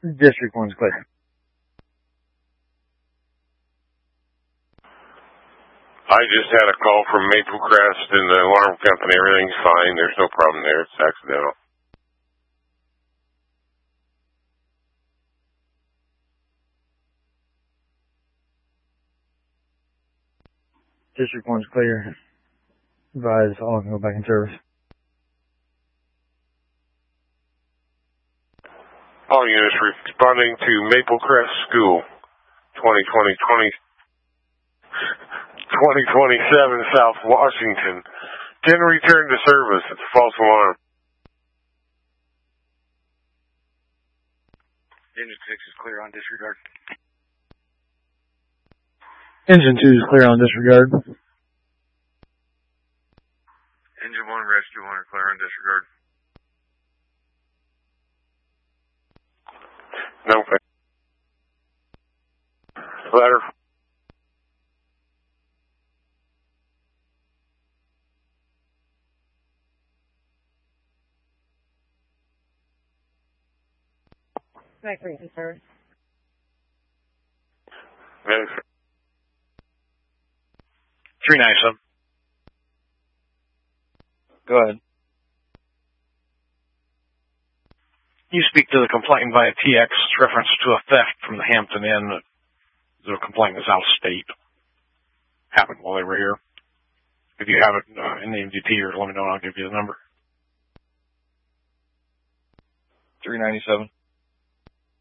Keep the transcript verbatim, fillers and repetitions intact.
District one's clear. I just had a call from Maple Crest and the alarm company. Everything's fine. There's no problem there. It's accidental. District one's clear. Advise all can go back in service. All units responding to Maple Crest School, twenty twenty, twenty twenty-seven South Washington. Can return to service. It's a false alarm. Engine six is clear on disregard. Engine two is clear on disregard. Engine one, rescue one are clear on disregard. No. Letter. Back frequency, sir. Yes. three ninety-seven. Go ahead. You speak to the complaint via T X reference to a theft from the Hampton Inn. The complaint is out of state. Happened while they were here. If you have it uh, in the M D T, or let me know and I'll give you the number. three ninety-seven.